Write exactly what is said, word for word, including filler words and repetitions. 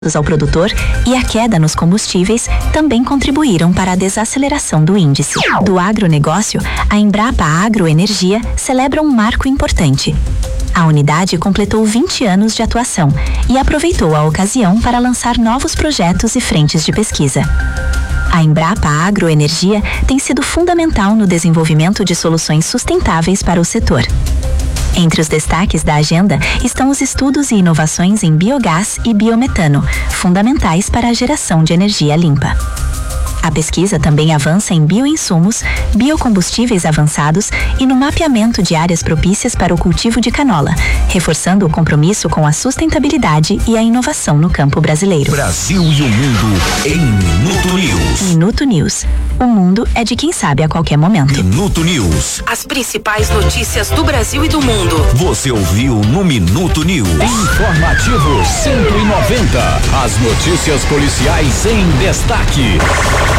ao produtor e a queda nos combustíveis também contribuíram para a desaceleração do índice. Do agronegócio, a Embrapa Agroenergia celebra um marco importante. A unidade completou vinte anos de atuação e aproveitou a ocasião para lançar novos projetos e frentes de pesquisa. A Embrapa Agroenergia tem sido fundamental no desenvolvimento de soluções sustentáveis para o setor. Entre os destaques da agenda estão os estudos e inovações em biogás e biometano, fundamentais para a geração de energia limpa. A pesquisa também avança em bioinsumos, biocombustíveis avançados e no mapeamento de áreas propícias para o cultivo de canola, reforçando o compromisso com a sustentabilidade e a inovação no campo brasileiro. Brasil e o mundo em Minuto News. Minuto News. O mundo é de quem sabe a qualquer momento. Minuto News. As principais notícias do Brasil e do mundo. Você ouviu no Minuto News. Informativo cento e noventa. As notícias policiais em destaque.